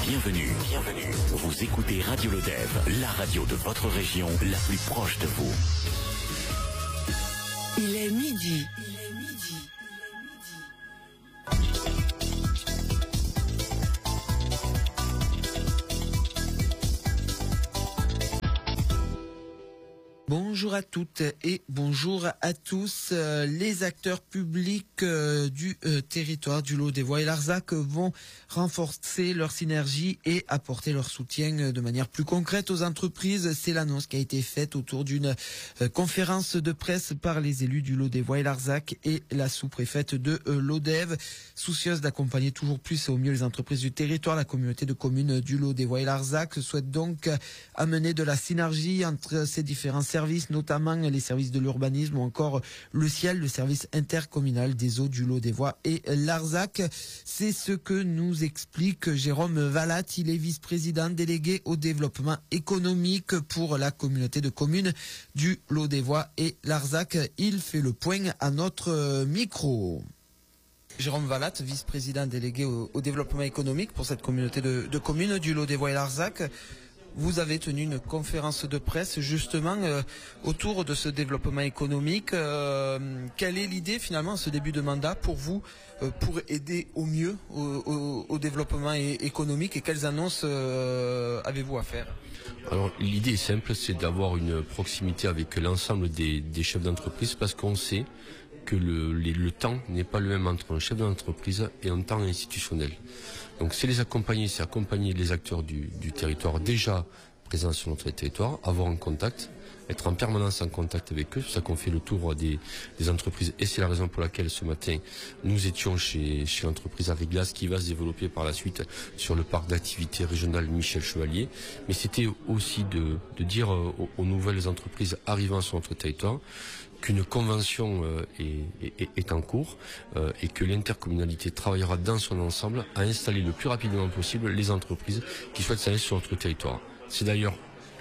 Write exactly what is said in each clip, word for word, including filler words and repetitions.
Bienvenue, bienvenue. Vous écoutez Radio Lodève, la radio de votre région, la plus proche de vous. Il est midi. Bonjour à toutes et bonjour à tous. Euh, les acteurs publics euh, du euh, territoire du Lot-des-Voix et Larzac vont renforcer leur synergie et apporter leur soutien euh, de manière plus concrète aux entreprises. C'est l'annonce qui a été faite autour d'une euh, conférence de presse par les élus du Lot-des-Voix et Larzac et la sous-préfète de euh, Lodève. Soucieuse d'accompagner toujours plus et au mieux les entreprises du territoire, la communauté de communes du Lot-des-Voix et Larzac souhaite donc amener de la synergie entre ces différents services services, notamment les services de l'urbanisme ou encore le ciel, le service intercommunal des eaux du Lot-des-Voix et Larzac. C'est ce que nous explique Jérôme Vallat. Il est vice-président délégué au développement économique pour la communauté de communes du Lot-des-Voix et Larzac. Il fait le point à notre micro. Jérôme Vallat, vice-président délégué au, au développement économique pour cette communauté de, de communes du Lot-des-Voix et Larzac. Vous avez tenu une conférence de presse justement euh, autour de ce développement économique. Euh, quelle est l'idée finalement, ce début de mandat pour vous, euh, pour aider au mieux au, au, au développement é- économique et quelles annonces euh, avez-vous à faire ? Alors l'idée est simple, c'est d'avoir une proximité avec l'ensemble des, des chefs d'entreprise parce qu'on sait que le, les, le temps n'est pas le même entre un chef d'entreprise et un temps institutionnel. Donc c'est les accompagner, c'est accompagner les acteurs du, du territoire déjà présents sur notre territoire, avoir un contact, être en permanence en contact avec eux. C'est pour ça qu'on fait le tour des, des entreprises et c'est la raison pour laquelle ce matin nous étions chez, chez l'entreprise Ariglas qui va se développer par la suite sur le parc d'activité régional Michel Chevalier. Mais c'était aussi de, de dire aux, aux nouvelles entreprises arrivant sur notre territoire qu'une convention euh, est, est, est en cours euh, et que l'intercommunalité travaillera dans son ensemble à installer le plus rapidement possible les entreprises qui souhaitent s'installer sur notre territoire. C'est d'ailleurs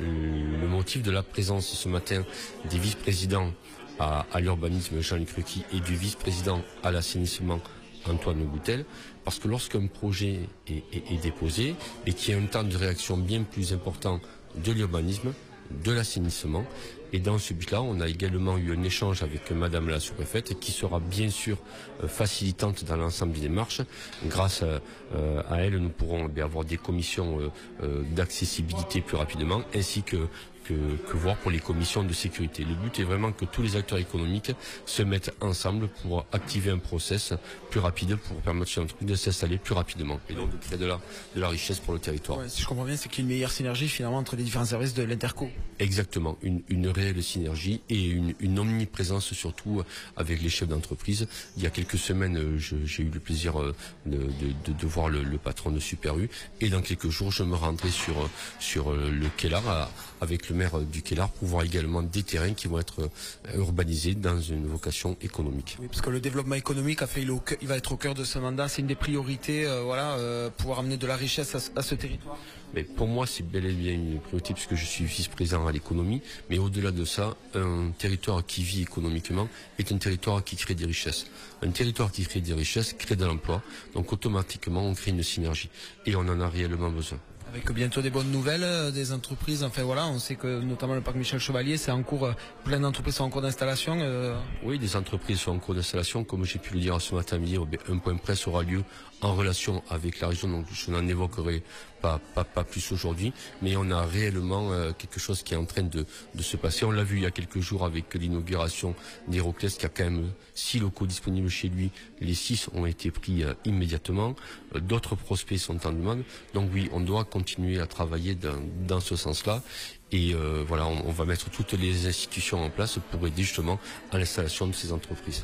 le, le motif de la présence ce matin des vice-présidents à, à l'urbanisme Jean-Luc Rucky et du vice-président à l'assainissement Antoine Goutel, parce que lorsqu'un projet est, est, est déposé et qu'il y a un temps de réaction bien plus important de l'urbanisme, de l'assainissement. Et dans ce but-là, on a également eu un échange avec Madame la sous-préfète qui sera bien sûr euh, facilitante dans l'ensemble des démarches. Grâce à, euh, à elle, nous pourrons eh avoir des commissions euh, euh, d'accessibilité plus rapidement, ainsi que Que, que voir pour les commissions de sécurité. Le but est vraiment que tous les acteurs économiques se mettent ensemble pour activer un process plus rapide pour permettre à l'entreprise de s'installer plus rapidement et donc de créer de la, de la richesse pour le territoire. Ouais, si je comprends bien, c'est qu'il y a une meilleure synergie finalement entre les différents services de l'Interco. Exactement, une, une réelle synergie et une, une omniprésence surtout avec les chefs d'entreprise. Il y a quelques semaines, je, j'ai eu le plaisir de, de, de, de voir le, le patron de Super U et dans quelques jours, je me rendrai sur, sur le Kellar avec le maire du Kellar pour voir également des terrains qui vont être urbanisés dans une vocation économique. Oui, parce que le développement économique a fait, il, au, il va être au cœur de ce mandat, c'est une des priorités, euh, voilà, euh, pouvoir amener de la richesse à, à ce territoire. Mais pour moi, c'est bel et bien une priorité puisque je suis vice-président à l'économie. Mais au-delà de ça, un territoire qui vit économiquement est un territoire qui crée des richesses. Un territoire qui crée des richesses crée de l'emploi. Donc automatiquement, on crée une synergie. Et on en a réellement besoin. Avec bientôt des bonnes nouvelles, euh, des entreprises, enfin voilà, on sait que notamment le parc Michel Chevalier, c'est en cours, euh, plein d'entreprises sont en cours d'installation. Euh... Oui, des entreprises sont en cours d'installation, comme j'ai pu le dire ce matin à midi, un point presse aura lieu en relation avec la région, donc je n'en évoquerai pas, pas, pas plus aujourd'hui, mais on a réellement euh, quelque chose qui est en train de, de se passer. On l'a vu il y a quelques jours avec l'inauguration d'Héroclès, qui a quand même six locaux disponibles chez lui, les six ont été pris euh, immédiatement, euh, d'autres prospects sont en demande, donc oui, on doit continuer à travailler dans, dans ce sens-là. Et euh, voilà, on, on va mettre toutes les institutions en place pour aider justement à l'installation de ces entreprises.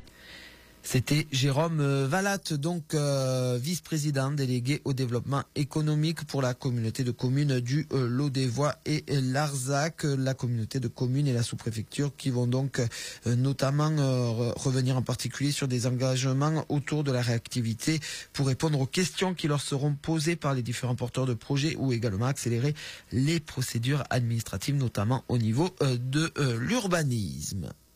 C'était Jérôme Vallat, donc euh, vice-président délégué au développement économique pour la communauté de communes du euh, Lot-des-Voix et Larzac, la communauté de communes et la sous-préfecture qui vont donc euh, notamment euh, revenir en particulier sur des engagements autour de la réactivité pour répondre aux questions qui leur seront posées par les différents porteurs de projets ou également accélérer les procédures administratives, notamment au niveau euh, de euh, l'urbanisme.